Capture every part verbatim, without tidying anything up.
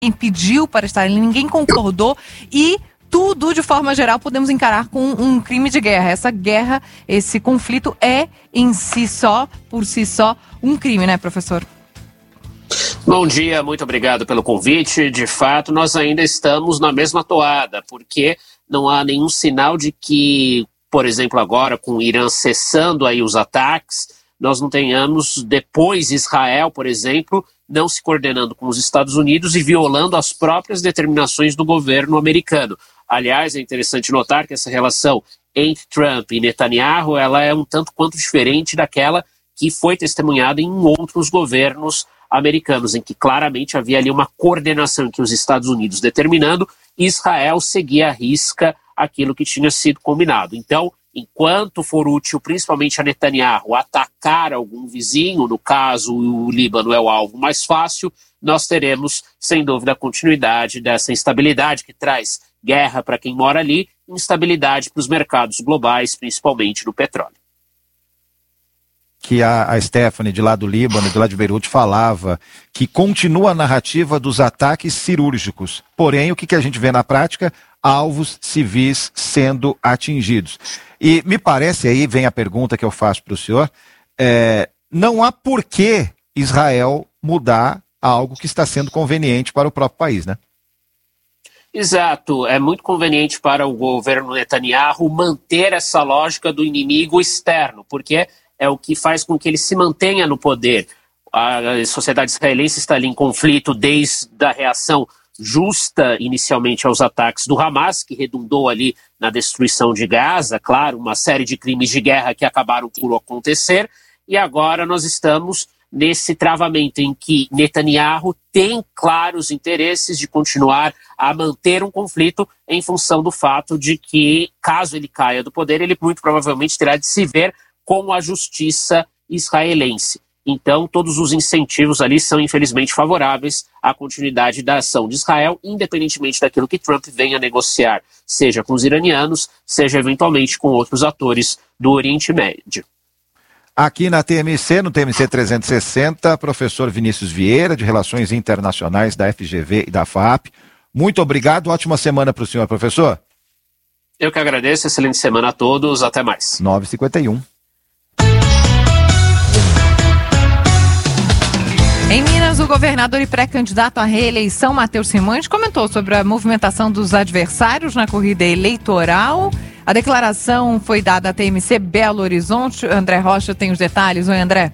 pediu para estar ali, ninguém concordou e tudo, de forma geral, podemos encarar com um crime de guerra. Essa guerra, esse conflito é em si só, por si só, um crime, né, professor? Bom dia, muito obrigado pelo convite. De fato, nós ainda estamos na mesma toada, porque não há nenhum sinal de que, por exemplo, agora com o Irã cessando aí os ataques, nós não tenhamos depois Israel, por exemplo, não se coordenando com os Estados Unidos e violando as próprias determinações do governo americano. Aliás, é interessante notar que essa relação entre Trump e Netanyahu, ela é um tanto quanto diferente daquela que foi testemunhada em outros governos americanos, em que claramente havia ali uma coordenação entre os Estados Unidos determinando e Israel seguia à risca aquilo que tinha sido combinado. Então, enquanto for útil, principalmente a Netanyahu, atacar algum vizinho, no caso o Líbano é o alvo mais fácil, nós teremos, sem dúvida, a continuidade dessa instabilidade que traz guerra para quem mora ali, instabilidade para os mercados globais, principalmente no petróleo. Que a, a Stephanie, de lá do Líbano, de lá de Beirute, falava que continua a narrativa dos ataques cirúrgicos. Porém, o que, que a gente vê na prática? Alvos civis sendo atingidos. E me parece, aí vem a pergunta que eu faço para o senhor, é, não há por que Israel mudar algo que está sendo conveniente para o próprio país, né? Exato, é muito conveniente para o governo Netanyahu manter essa lógica do inimigo externo, porque é o que faz com que ele se mantenha no poder. A sociedade israelense está ali em conflito desde a reação justa inicialmente aos ataques do Hamas, que redundou ali na destruição de Gaza, claro, uma série de crimes de guerra que acabaram por acontecer, e agora nós estamos nesse travamento em que Netanyahu tem claros interesses de continuar a manter um conflito em função do fato de que, caso ele caia do poder, ele muito provavelmente terá de se ver com a justiça israelense. Então, todos os incentivos ali são, infelizmente, favoráveis à continuidade da ação de Israel, independentemente daquilo que Trump venha a negociar, seja com os iranianos, seja eventualmente com outros atores do Oriente Médio. Aqui na T M C, no T M C trezentos e sessenta, professor Vinícius Vieira, de Relações Internacionais da F G V e da F A A P. Muito obrigado, ótima semana para o senhor, professor. Eu que agradeço, excelente semana a todos, até mais. nove e cinquenta e um. Em Minas, o governador e pré-candidato à reeleição, Matheus Simões, comentou sobre a movimentação dos adversários na corrida eleitoral. A declaração foi dada à T M C Belo Horizonte. André Rocha tem os detalhes. Oi, André.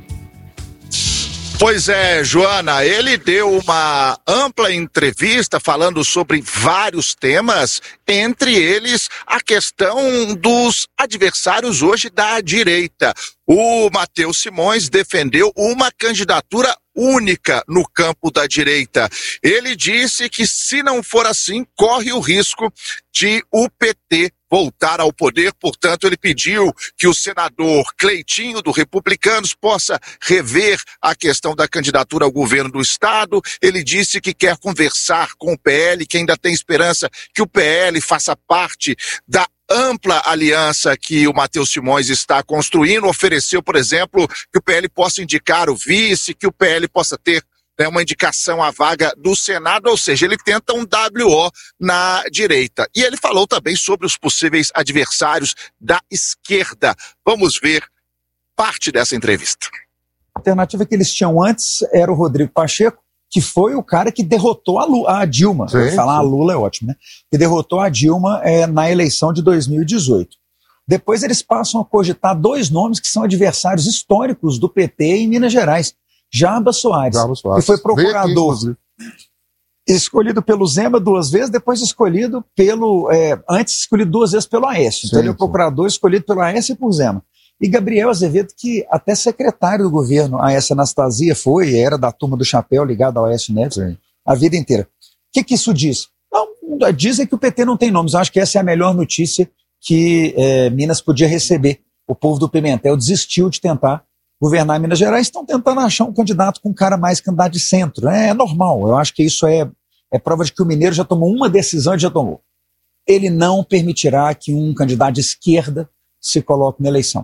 Pois é, Joana, ele deu uma ampla entrevista falando sobre vários temas, entre eles a questão dos adversários hoje da direita. O Matheus Simões defendeu uma candidatura única no campo da direita. Ele disse que, se não for assim, corre o risco de o P T voltar ao poder. Portanto, ele pediu que o senador Cleitinho, do Republicanos, possa rever a questão da candidatura ao governo do Estado. Ele disse que quer conversar com o P L, que ainda tem esperança que o P L faça parte da ampla aliança que o Matheus Simões está construindo. Ofereceu, por exemplo, que o P L possa indicar o vice, que o P L possa ter, né, uma indicação à vaga do Senado, ou seja, ele tenta um W O na direita. E ele falou também sobre os possíveis adversários da esquerda. Vamos ver parte dessa entrevista. A alternativa que eles tinham antes era o Rodrigo Pacheco, que foi o cara que derrotou a, Lula, a Dilma. Sim, falar sim. A Lula é ótimo, né? Que derrotou a Dilma é, na eleição de dois mil e dezoito. Depois eles passam a cogitar dois nomes que são adversários históricos do P T em Minas Gerais. Jarbas Soares, Jarbas Soares. Que foi procurador aqui, escolhido pelo Zema duas vezes, depois escolhido pelo... É, antes escolhido duas vezes pelo Aécio. Sim, então ele é o procurador escolhido pelo Aécio e por Zema. E Gabriel Azevedo, que até secretário do governo, a Aécio Anastasia foi, era da turma do chapéu ligado ao Aécio Neves, sim, a vida inteira. O que, que isso diz? Não, dizem que o P T não tem nomes. Eu acho que essa é a melhor notícia que é, Minas podia receber. O povo do Pimentel desistiu de tentar governar Minas Gerais, estão tentando achar um candidato com um cara mais candidato de centro. É, é normal, eu acho que isso é, é prova de que o mineiro já tomou uma decisão e já tomou. Ele não permitirá que um candidato de esquerda se coloque na eleição.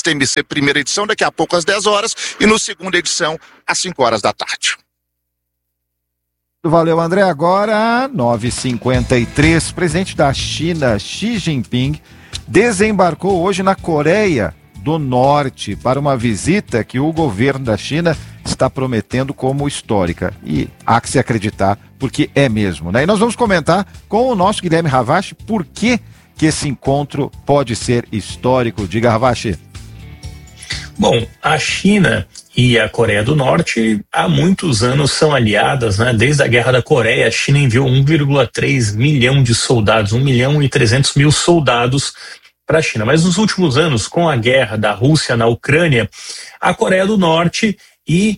T M C primeira edição, daqui a pouco às dez horas, e no segunda edição, às cinco horas da tarde. Valeu, André. Agora, nove e cinquenta e três, presidente da China, Xi Jinping, desembarcou hoje na Coreia do Norte para uma visita que o governo da China está prometendo como histórica. E há que se acreditar, porque é mesmo, né? E nós vamos comentar com o nosso Guilherme Ravache por que, que esse encontro pode ser histórico. Diga, Ravache. Bom, a China e a Coreia do Norte há muitos anos são aliadas, né? Desde a Guerra da Coreia, a China enviou um vírgula três milhão de soldados, um milhão e trezentos mil soldados para a China. Mas nos últimos anos, com a guerra da Rússia na Ucrânia, a Coreia do Norte e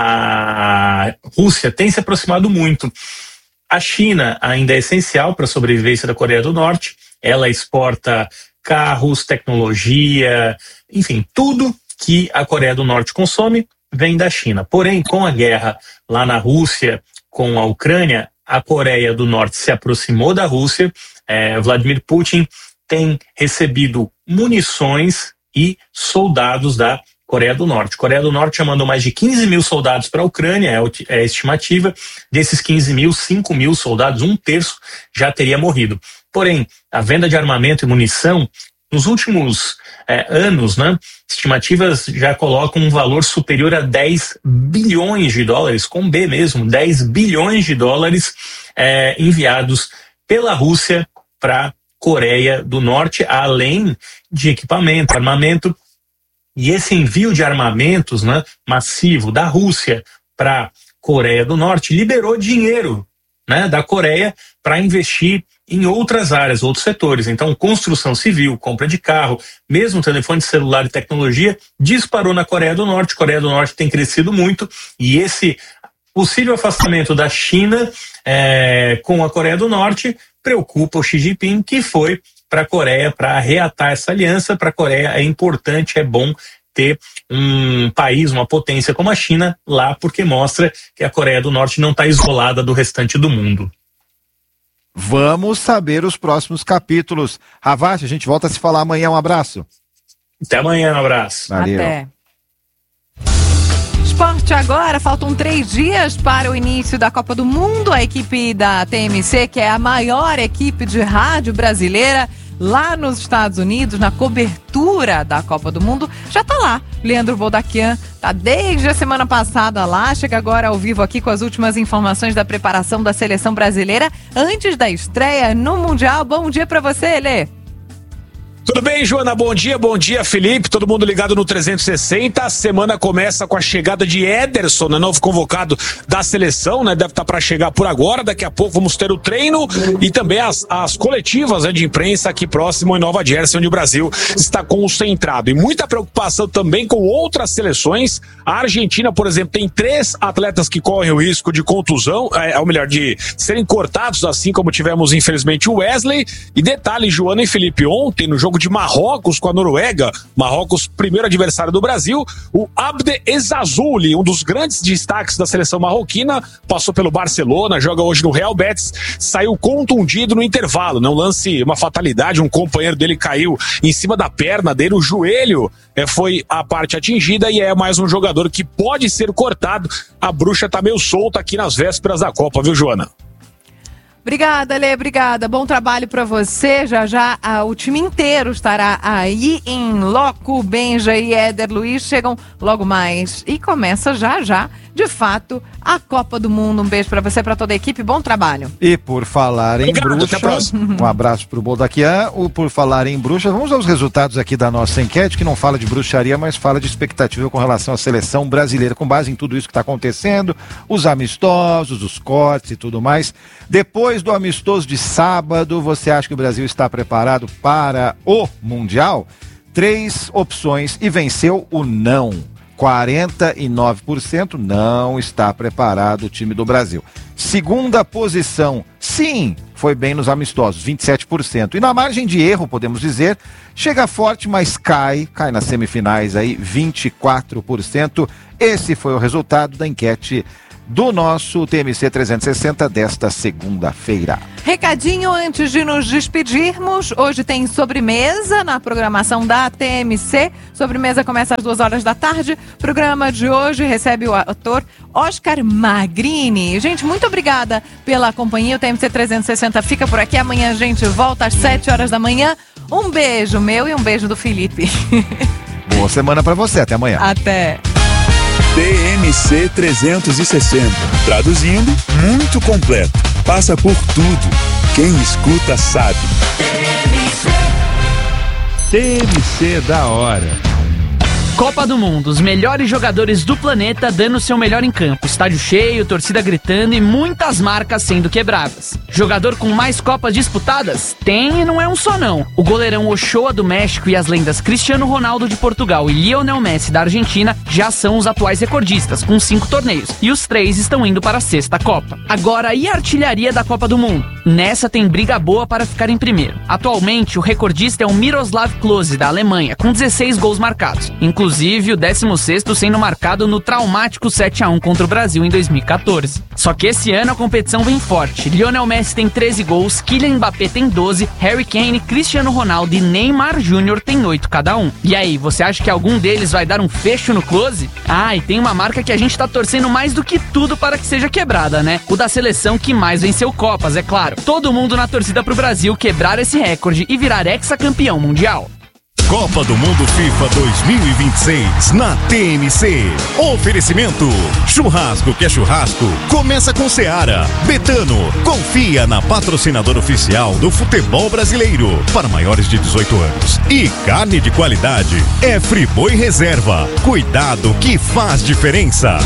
a Rússia têm se aproximado muito. A China ainda é essencial para a sobrevivência da Coreia do Norte. Ela exporta carros, tecnologia, enfim, tudo que a Coreia do Norte consome vem da China. Porém, com a guerra lá na Rússia, com a Ucrânia, a Coreia do Norte se aproximou da Rússia. É, Vladimir Putin tem recebido munições e soldados da Coreia do Norte. A Coreia do Norte já mandou mais de quinze mil soldados para a Ucrânia, é a estimativa. Desses quinze mil, cinco mil soldados, um terço, já teria morrido. Porém, a venda de armamento e munição, nos últimos é, anos, né, estimativas já colocam um valor superior a dez bilhões de dólares, com B mesmo, dez bilhões de dólares é, enviados pela Rússia para a Coreia do Norte, além de equipamento, armamento. E esse envio de armamentos, né, massivo da Rússia para a Coreia do Norte liberou dinheiro, né, da Coreia para investir em outras áreas, outros setores. Então, construção civil, compra de carro, mesmo telefone celular e tecnologia, disparou na Coreia do Norte. A Coreia do Norte tem crescido muito e esse possível afastamento da China é, com a Coreia do Norte preocupa o Xi Jinping, que foi para a Coreia para reatar essa aliança. Para a Coreia é importante, é bom ter um país, uma potência como a China lá, porque mostra que a Coreia do Norte não está isolada do restante do mundo. Vamos saber os próximos capítulos. Ravache, a gente volta a se falar amanhã. Um abraço. Até amanhã, um abraço. Valeu. Até. Esporte agora, faltam três dias para o início da Copa do Mundo. A equipe da T M C, que é a maior equipe de rádio brasileira lá nos Estados Unidos, na cobertura da Copa do Mundo, já tá lá. Leandro Boldaquian tá desde a semana passada lá, chega agora ao vivo aqui com as últimas informações da preparação da seleção brasileira antes da estreia no Mundial. Bom dia para você, Lê. Tudo bem, Joana? Bom dia, bom dia, Felipe. Todo mundo ligado no trezentos e sessenta. A semana começa com a chegada de Ederson, né, novo convocado da seleção, né? Deve estar para chegar por agora. Daqui a pouco vamos ter o treino e também as, as coletivas, né, de imprensa aqui próximo em Nova Jersey, onde o Brasil está concentrado. E muita preocupação também com outras seleções. A Argentina, por exemplo, tem três atletas que correm o risco de contusão, é, ou melhor, de serem cortados, assim como tivemos, infelizmente, o Wesley. E detalhe, Joana e Felipe, ontem, no jogo de Marrocos com a Noruega, Marrocos, primeiro adversário do Brasil, o Abde Ezzazzouli, um dos grandes destaques da seleção marroquina, passou pelo Barcelona, joga hoje no Real Betis, saiu contundido no intervalo, não lance, uma fatalidade, um companheiro dele caiu em cima da perna dele, o joelho é, foi a parte atingida e é mais um jogador que pode ser cortado. A bruxa tá meio solta aqui nas vésperas da Copa, viu, Joana? Obrigada, Lê, obrigada. Bom trabalho para você. Já já a, o time inteiro estará aí em loco. Benja e Éder Luiz chegam logo mais. E começa já já, de fato, a Copa do Mundo. Um beijo para você, para toda a equipe. Bom trabalho. E por falar em Obrigado, bruxa, um abraço pro Boldaquian. O por falar em bruxa, vamos aos resultados aqui da nossa enquete, que não fala de bruxaria, mas fala de expectativa com relação à seleção brasileira, com base em tudo isso que está acontecendo, os amistosos, os cortes e tudo mais. Depois do amistoso de sábado, você acha que o Brasil está preparado para o Mundial? Três opções e venceu o não. quarenta e nove por cento não está preparado o time do Brasil. Segunda posição, sim, foi bem nos amistosos, vinte e sete por cento. E na margem de erro, podemos dizer, chega forte, mas cai, cai nas semifinais aí, vinte e quatro por cento. Esse foi o resultado da enquete do nosso T M C trezentos e sessenta desta segunda-feira. Recadinho antes de nos despedirmos, hoje tem sobremesa na programação da T M C. Sobremesa começa às duas horas da tarde. O programa de hoje recebe o ator Oscar Magrini. Gente, muito obrigada pela companhia. O T M C trezentos e sessenta fica por aqui. Amanhã a gente volta às sete horas da manhã. Um beijo meu e um beijo do Felipe. Boa semana pra você. Até amanhã. Até. T M C trezentos e sessenta. Traduzindo, muito completo. Passa por tudo. Quem escuta sabe. T M C da hora. Copa do Mundo, os melhores jogadores do planeta dando seu melhor em campo, estádio cheio, torcida gritando e muitas marcas sendo quebradas. Jogador com mais Copas disputadas? Tem e não é um só não. O goleirão Ochoa do México e as lendas Cristiano Ronaldo de Portugal e Lionel Messi da Argentina já são os atuais recordistas, com cinco torneios, e os três estão indo para a sexta Copa. Agora, e a artilharia da Copa do Mundo? Nessa tem briga boa para ficar em primeiro. Atualmente, o recordista é o Miroslav Klose, da Alemanha, com dezesseis gols marcados, inclusive Inclusive o décimo sexto sendo marcado no traumático sete a um contra o Brasil em dois mil e quatorze. Só que esse ano a competição vem forte. Lionel Messi tem treze gols, Kylian Mbappé tem doze, Harry Kane, Cristiano Ronaldo e Neymar Júnior tem oito cada um. E aí, você acha que algum deles vai dar um fecho no Klose? Ah, e tem uma marca que a gente tá torcendo mais do que tudo para que seja quebrada, né? O da seleção que mais venceu Copas, é claro. Todo mundo na torcida pro Brasil quebrar esse recorde e virar hexacampeão mundial. Copa do Mundo FIFA dois mil e vinte e seis na T M C. Oferecimento: churrasco que é churrasco, começa com Seara. Betano, confia na patrocinadora oficial do futebol brasileiro para maiores de dezoito anos. E carne de qualidade é Friboi Reserva. Cuidado que faz diferença.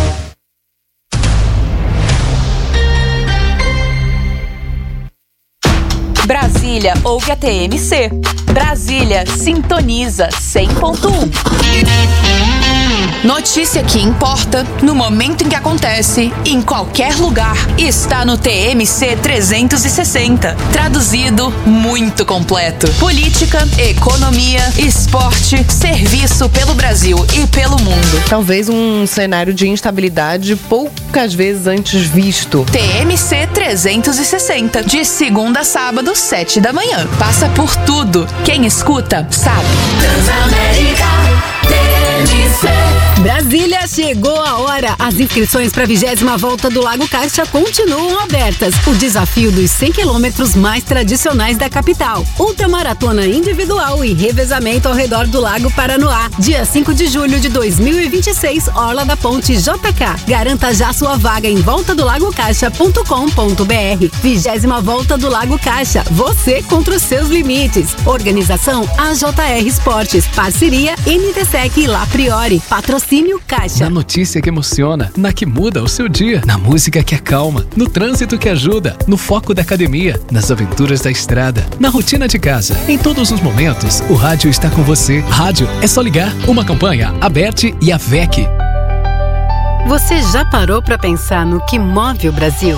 Brasília ouve a T M C. Brasília sintoniza cem ponto um. Notícia que importa, no momento em que acontece, em qualquer lugar, está no T M C trezentos e sessenta. Traduzido, muito completo. Política, economia, esporte, serviço pelo Brasil e pelo mundo. Talvez um cenário de instabilidade poucas vezes antes visto. T M C trezentos e sessenta, de segunda a sábado, sete da manhã. Passa por tudo. Quem escuta, sabe. Transamérica, T M C. Brasília, chegou a hora. As inscrições para a vigésima volta do Lago Caixa continuam abertas. O desafio dos cem quilômetros mais tradicionais da capital. Ultramaratona individual e revezamento ao redor do Lago Paranoá. Dia cinco de julho de dois mil e vinte e seis, Orla da Ponte J K. Garanta já sua vaga em volta do lago caixa ponto com ponto br. vigésima volta do Lago Caixa. Você contra os seus limites. Organização A J R Esportes. Parceria N T S E C e La Priori. Patrocínio Caixa. Na notícia que emociona, na que muda o seu dia, na música que acalma, no trânsito que ajuda, no foco da academia, nas aventuras da estrada, na rotina de casa. Em todos os momentos, o rádio está com você. Rádio é só ligar. Uma campanha, a Bert e a V E C. Você já parou para pensar no que move o Brasil?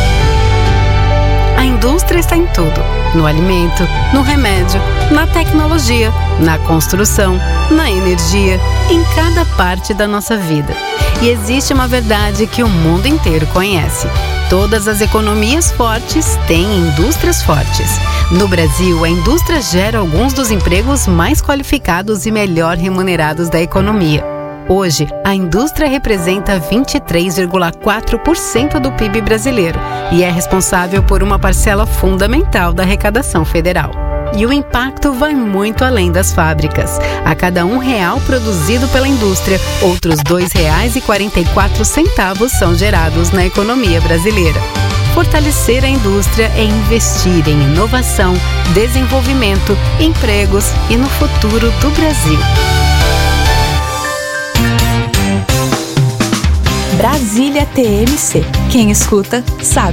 A indústria está em tudo. No alimento, no remédio, na tecnologia, na construção, na energia, em cada parte da nossa vida. E existe uma verdade que o mundo inteiro conhece. Todas as economias fortes têm indústrias fortes. No Brasil, a indústria gera alguns dos empregos mais qualificados e melhor remunerados da economia. Hoje, a indústria representa vinte e três vírgula quatro por cento do P I B brasileiro e é responsável por uma parcela fundamental da arrecadação federal. E o impacto vai muito além das fábricas. A cada um real produzido pela indústria, outros dois reais e quarenta e quatro centavos são gerados na economia brasileira. Fortalecer a indústria é investir em inovação, desenvolvimento, empregos e no futuro do Brasil. Brasília T M C. Quem escuta, sabe.